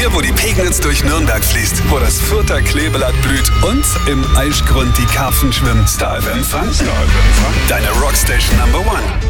Hier, wo die Pegnitz durch Nürnberg fließt, wo das Further Kleeblatt blüht und im Aischgrund die Karpfen schwimmen. Star FM Fun. Deine Rockstation Number One.